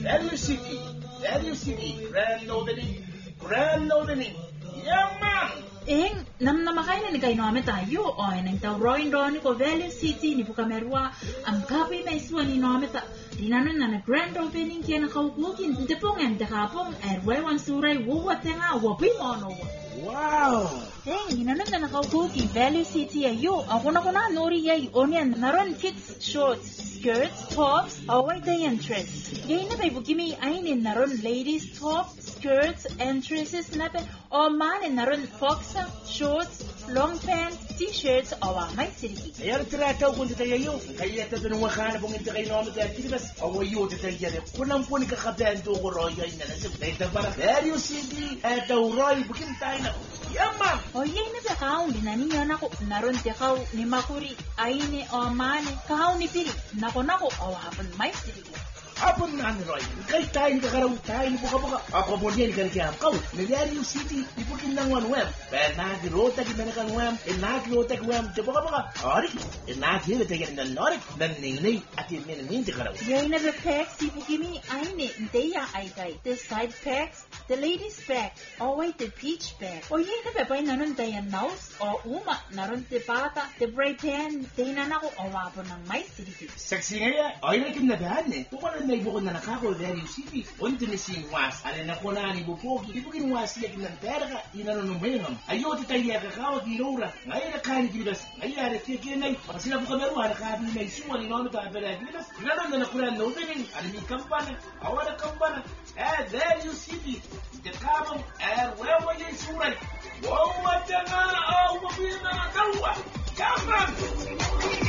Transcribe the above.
Value City, grand opening. Yeah, man. Namnamakain ni kayo namin tayo. O, nang tawroin ni ko Value City ni Pukamerwa. Ang kapoy na iswa ni namin ta. Dinanon na grand opening kaya nakaukukin. Hindi po nga, dakapong erwewan suray wuwate nga wapi mono. Wow. Dinanon na nakaukukin Value City ayo. Ako na nori yay onyan. Naron kids shorts, skirts, tops, away day entrance. Yay na bay bukimi ainin naron ladies tops, skirts, entrances na pe. O man naron boxer, shorts, long pants, t-shirts, awa may siriki. Ayar trataw kung tayo kaya tato nung wakana pong ito kayo naman tayo kibas awayo tayo yan kunang po ni kakabento ko roya na nasip na ito para Value City at roy bukin tayo na yaman. O yay na ba kaon dinaniya nako naron tikaw ni makuri ayine o mane kaon ni pili nako awa hapon may siriki. Apon na Roy, kay tayo kakaraw tayo ni buka-buka. Ako mo niyan kaya kau. Value City, ipukin ng one web. Pero nagirota gimana web, nagirota web, te buka-buka. Ori, nagirota yan ng norik, ng ninay, at yung miniminte karaw. Yay na ba packs, ipukimi ayine, nteya ay kay. The side packs, the ladies pack, always the peach pack. O yay na ba nanon tayo nose, o uma, naron te pata, the spray pan, tingnan ako, o wapo ng may siriki. Sexy nga yan, o yun na kinagahan eh. Kung may bukod na nakako Value City. Unti ni singwas. Alin na ko na ni bupogi. Ibukin was siya kinang terga. Inanunumengam. Ayaw ti tayo kakawag irora. Ngayon na kani kibas. Ngayon na kikinay. Baka sila po kameruha. Nakabi na isuwa. Ninono ta apela kibas. Inanon na nakulan na opening. Alin ni kampana. Awa na kampana. Value City. Ite kamang. Wewa yung isuray. Wow, matanga. Mabina. Kawa. Kaman.